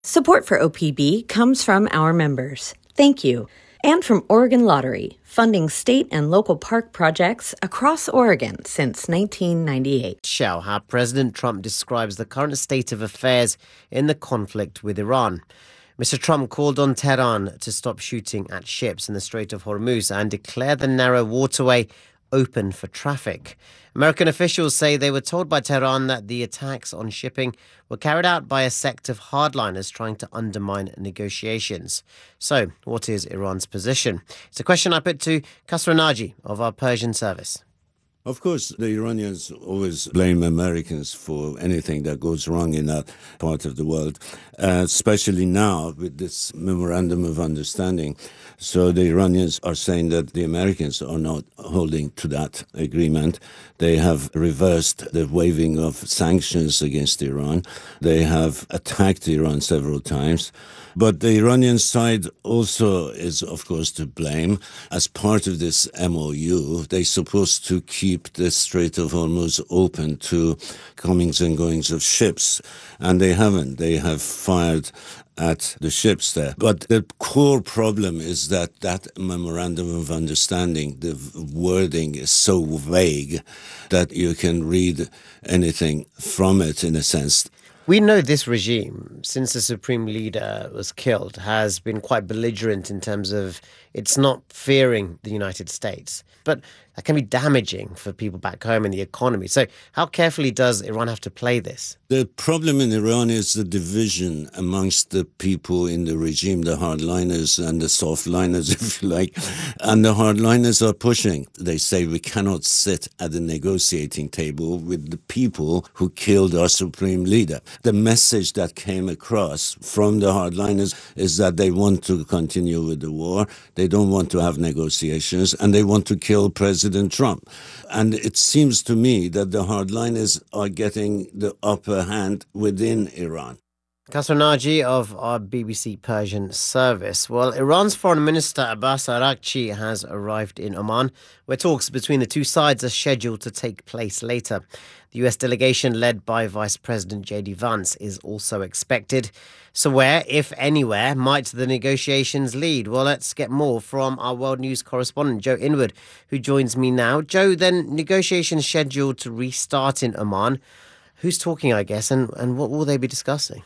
Support for OPB comes from our members. Thank you. And from Oregon Lottery, funding state and local park projects across Oregon since 1998. Show how President Trump describes the current state of affairs in the conflict with Iran. Mr. Trump called on Tehran to stop shooting at ships in the Strait of Hormuz and declare the narrow waterway open for traffic. American officials say they were told by Tehran that the attacks on shipping were carried out by a sect of hardliners trying to undermine negotiations. So, what is Iran's position? It's a question I put to Khosrow Naji of our Persian service. Of course, the Iranians always blame Americans for anything that goes wrong in that part of the world, especially now with this memorandum of understanding. So the Iranians are saying that the Americans are not holding to that agreement. They have reversed the waiving of sanctions against Iran. They have attacked Iran several times. But the Iranian side also is, of course, to blame. As part of this MOU, they're supposed to keep the Strait of Hormuz open to comings and goings of ships, and they haven't. They have fired at the ships there. But the core problem is that memorandum of understanding, the wording is so vague that you can read anything from it in a sense. We know this regime, since the supreme leader was killed, has been quite belligerent in terms of it's not fearing the United States. But that can be damaging for people back home in the economy. So how carefully does Iran have to play this? The problem in Iran is the division amongst the people in the regime, the hardliners and the softliners, if you like. And the hardliners are pushing. They say we cannot sit at the negotiating table with the people who killed our supreme leader. The message that came across from the hardliners is that they want to continue with the war. They don't want to have negotiations, and they want to kill President Trump. And it seems to me that the hardliners are getting the upper hand within Iran. Khosrow Naji of our BBC Persian service. Well, Iran's Foreign Minister Abbas Araghchi has arrived in Oman, where talks between the two sides are scheduled to take place later. The US delegation, led by Vice President J.D. Vance, is also expected. So where, if anywhere, might the negotiations lead? Well, let's get more from our World News correspondent, Joe Inwood, who joins me now. Joe, then negotiations scheduled to restart in Oman. Who's talking, I guess, and what will they be discussing?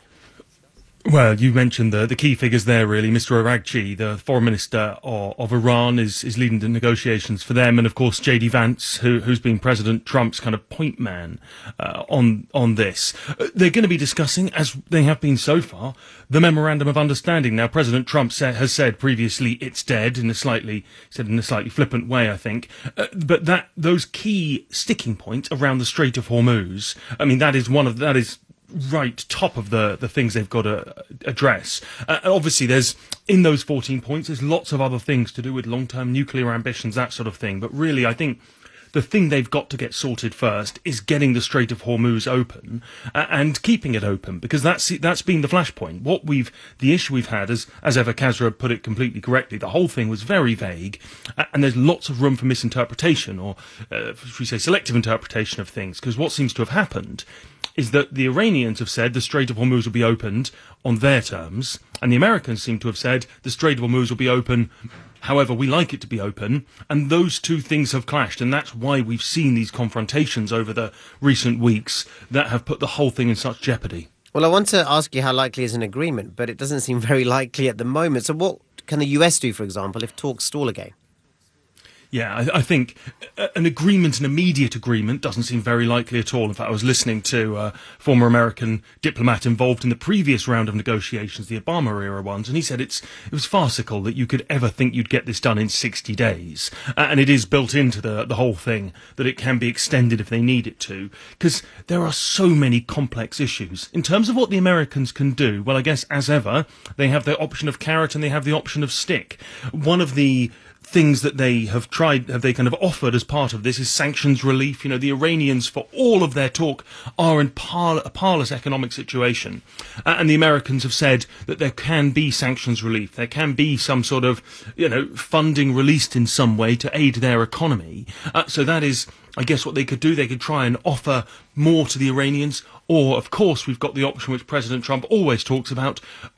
Well, you mentioned the key figures there, really. Mr. Araghchi, the foreign minister of Iran, is leading the negotiations for them. And, of course, J.D. Vance, who's been President Trump's kind of point man on this. They're going to be discussing, as they have been so far, the Memorandum of Understanding. Now, President Trump has said previously it's dead in a slightly flippant way, I think. But those key sticking points around the Strait of Hormuz, I mean, that is right top of the things they've got to address. Obviously, there's in those 14 points, there's lots of other things to do with long-term nuclear ambitions, that sort of thing. But really, I think the thing they've got to get sorted first is getting the Strait of Hormuz open and keeping it open, because that's been the flashpoint. The issue we've had, as ever Khosrow put it completely correctly, the whole thing was very vague, and there's lots of room for misinterpretation, or should we say selective interpretation of things, because what seems to have happened is that the Iranians have said the Strait of Hormuz will be opened on their terms, and the Americans seem to have said the Strait of Hormuz will be open however we like it to be open, and those two things have clashed, and that's why we've seen these confrontations over the recent weeks that have put the whole thing in such jeopardy. Well, I want to ask you how likely is an agreement, but it doesn't seem very likely at the moment. So what can the US do, for example, if talks stall again? Yeah, I think an immediate agreement, doesn't seem very likely at all. In fact, I was listening to a former American diplomat involved in the previous round of negotiations, the Obama-era ones, and he said it was farcical that you could ever think you'd get this done in 60 days. And it is built into the whole thing that it can be extended if they need it to, because there are so many complex issues. In terms of what the Americans can do, well, I guess, as ever, they have the option of carrot and they have the option of stick. One of the things that they have kind of offered as part of this is sanctions relief. You know, the Iranians, for all of their talk, are in a parlous economic situation. And the Americans have said that there can be sanctions relief. There can be some sort of, funding released in some way to aid their economy. So that is, I guess, what they could do. They could try and offer more to the Iranians, Or, of course, we've got the option which President Trump always talks about,